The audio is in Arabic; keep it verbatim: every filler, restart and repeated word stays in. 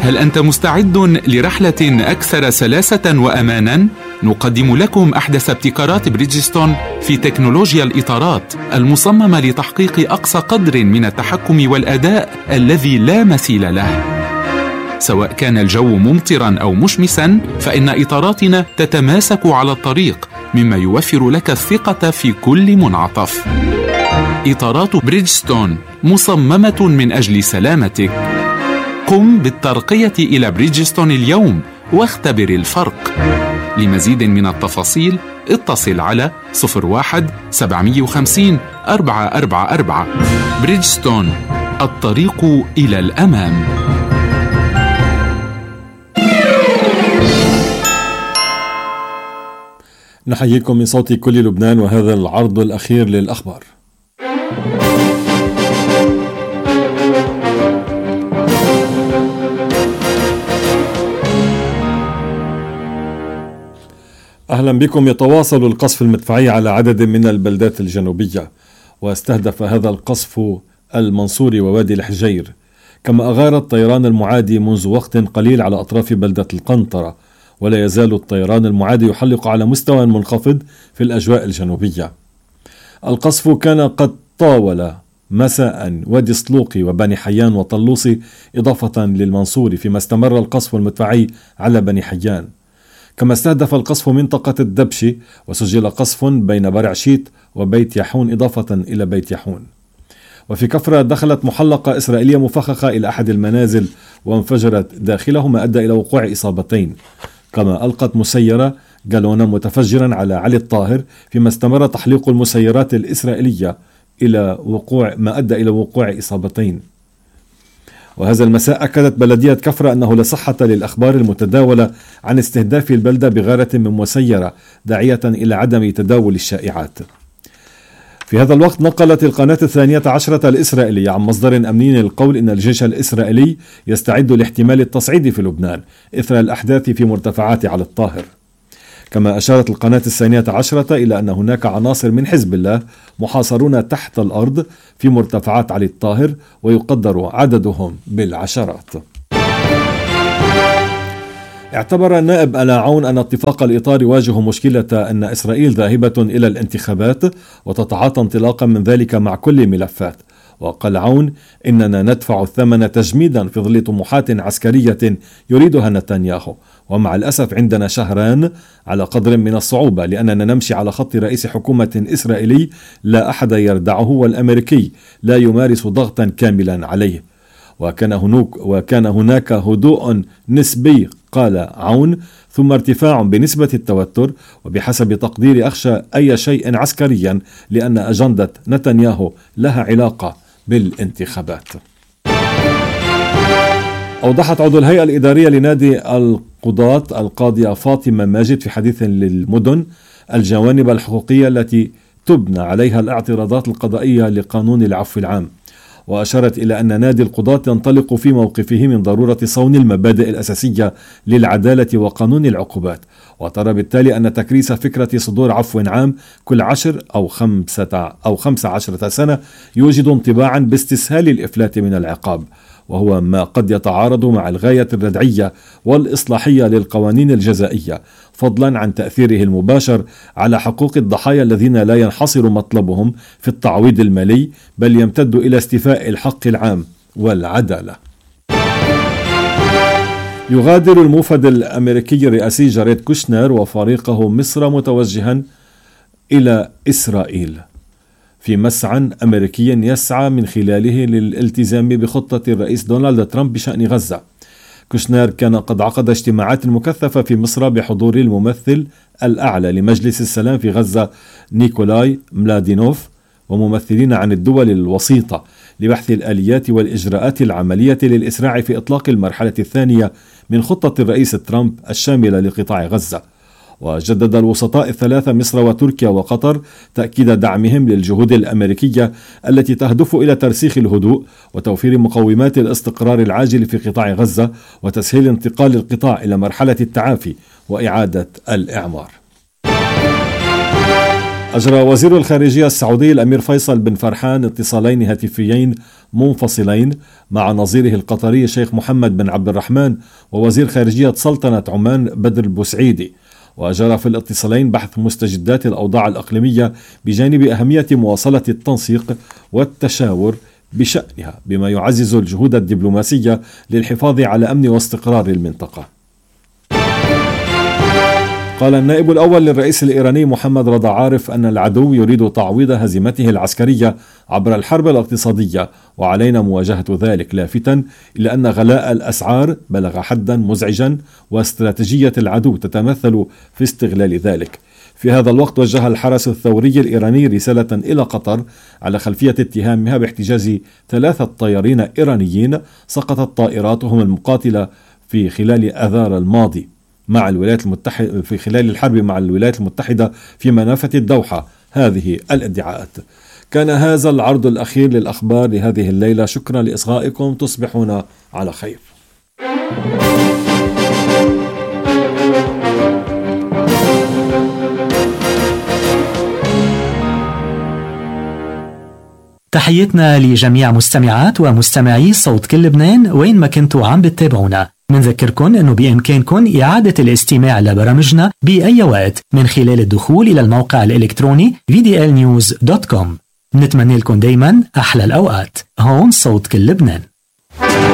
هل أنت مستعد لرحلة أكثر سلاسة وأمانا؟ نقدم لكم أحدث ابتكارات بريدجستون في تكنولوجيا الإطارات المصممة لتحقيق أقصى قدر من التحكم والأداء الذي لا مثيل له. سواء كان الجو ممطرا أو مشمسا، فإن إطاراتنا تتماسك على الطريق، مما يوفر لك الثقة في كل منعطف. إطارات بريدجستون مصممة من أجل سلامتك. قم بالترقية إلى بريدجستون اليوم واختبر الفرق. لمزيد من التفاصيل اتصل على صفر واحد سبعمية وخمسين أربعة أربعة أربعة. بريدجستون، الطريق إلى الأمام. نحييكم من صوت كل لبنان، وهذا العرض الأخير للأخبار. أهلا بكم. يتواصل القصف المدفعي على عدد من البلدات الجنوبية، واستهدف هذا القصف المنصوري ووادي الحجير، كما أغار الطيران المعادي منذ وقت قليل على أطراف بلدة القنطرة، ولا يزال الطيران المعادي يحلق على مستوى منخفض في الأجواء الجنوبية. القصف كان قد طاول مساء وادي سلوقي وبني حيان وطلوسي، إضافة للمنصوري، فيما استمر القصف المدفعي على بني حيان. كما استهدف القصف منطقة الدبشي، وسجل قصف بين برعشيت وبيت يحون إضافة إلى بيت يحون. وفي كفرة دخلت محلقة إسرائيلية مفخخة إلى أحد المنازل وانفجرت داخله، ما أدى إلى وقوع إصابتين. كما ألقت مسيرة جالونا متفجرا على علي الطاهر، فيما استمر تحليق المسيرات الإسرائيلية إلى وقوع ما أدى إلى وقوع إصابتين. وهذا المساء أكدت بلدية كفرة أنه لا صحة للأخبار المتداولة عن استهداف البلدة بغارة من مسيرة، داعية إلى عدم تداول الشائعات. في هذا الوقت نقلت القناة الثانية عشرة الإسرائيلية عن مصدر أمني القول إن الجيش الإسرائيلي يستعد لاحتمال التصعيد في لبنان إثر الأحداث في مرتفعات علي الطاهر. كما أشارت القناة الثانية عشرة إلى أن هناك عناصر من حزب الله محاصرون تحت الأرض في مرتفعات علي الطاهر، ويقدر عددهم بالعشرات. اعتبر النائب ألا عون أن اتفاق الإطار يواجه مشكلة أن إسرائيل ذاهبة إلى الانتخابات وتتعاطى انطلاقا من ذلك مع كل الملفات. وقال عون إننا ندفع الثمن تجميدا في ظل طموحات عسكرية يريدها نتنياهو، ومع الأسف عندنا شهران على قدر من الصعوبة، لأننا نمشي على خط رئيس حكومة إسرائيلي لا أحد يردعه، والأمريكي لا يمارس ضغطا كاملا عليه. وكان هناك, وكان هناك هدوء نسبي، قال عون، ثم ارتفاع بنسبة التوتر، وبحسب تقديري أخشى أي شيء عسكريا، لأن أجندة نتنياهو لها علاقة بالانتخابات. أوضحت عضو الهيئة الإدارية لنادي القضاة القاضية فاطمة ماجد في حديث للمدن الجوانب الحقوقية التي تبنى عليها الاعتراضات القضائية لقانون العفو العام، وأشارت إلى أن نادي القضاة ينطلق في موقفه من ضرورة صون المبادئ الأساسية للعدالة وقانون العقوبات، وترى بالتالي أن تكريس فكرة صدور عفو عام كل عشر أو خمسة أو خمسة عشرة سنة يوجد انطباعا باستسهال الإفلات من العقاب، وهو ما قد يتعارض مع الغاية الردعية والإصلاحية للقوانين الجزائية، فضلا عن تأثيره المباشر على حقوق الضحايا الذين لا ينحصر مطلبهم في التعويض المالي، بل يمتد إلى استيفاء الحق العام والعدالة. يغادر الموفد الأمريكي الرئاسي جاريد كوشنر وفريقه مصر متوجها إلى إسرائيل في مسعى أمريكي يسعى من خلاله للالتزام بخطة الرئيس دونالد ترامب بشأن غزة. كوشنر كان قد عقد اجتماعات مكثفة في مصر بحضور الممثل الأعلى لمجلس السلام في غزة نيكولاي ملادينوف وممثلين عن الدول الوسيطة لبحث الآليات والإجراءات العملية للإسراع في إطلاق المرحلة الثانية من خطة الرئيس ترامب الشاملة لقطاع غزة. وجدد الوسطاء الثلاثة مصر وتركيا وقطر تأكيد دعمهم للجهود الأمريكية التي تهدف إلى ترسيخ الهدوء وتوفير مقومات الاستقرار العاجل في قطاع غزة وتسهيل انتقال القطاع إلى مرحلة التعافي وإعادة الإعمار. أجرى وزير الخارجية السعودي الأمير فيصل بن فرحان اتصالين هاتفيين منفصلين مع نظيره القطري الشيخ محمد بن عبد الرحمن ووزير خارجية سلطنة عمان بدر البوسعيدي، وجرى في الاتصالين بحث مستجدات الأوضاع الإقليمية بجانب أهمية مواصلة التنسيق والتشاور بشأنها، بما يعزز الجهود الدبلوماسية للحفاظ على أمن واستقرار المنطقة. قال النائب الأول للرئيس الإيراني محمد رضا عارف أن العدو يريد تعويض هزيمته العسكرية عبر الحرب الاقتصادية، وعلينا مواجهة ذلك، لافتا إلى أن غلاء الأسعار بلغ حدا مزعجا واستراتيجية العدو تتمثل في استغلال ذلك. في هذا الوقت وجه الحرس الثوري الإيراني رسالة إلى قطر على خلفية اتهامها باحتجاز ثلاثة طيارين إيرانيين سقطت طائراتهم المقاتلة في خلال آذار الماضي مع الولايات المتحدة في خلال الحرب مع الولايات المتحدة في منافة الدوحة. هذه الادعاءات. كان هذا العرض الأخير للأخبار لهذه الليلة. شكرا لإصغائكم، تصبحون على خير. تحيتنا لجميع مستمعات ومستمعي صوت كل لبنان وين ما كنتوا عم بتتابعونا. منذكركن أنه بإمكانكن إعادة الاستماع لبرامجنا بأي وقت من خلال الدخول إلى الموقع الإلكتروني في دي إل نيوز دوت كوم. نتمنى لكم دايما أحلى الأوقات. هون صوت كل لبنان.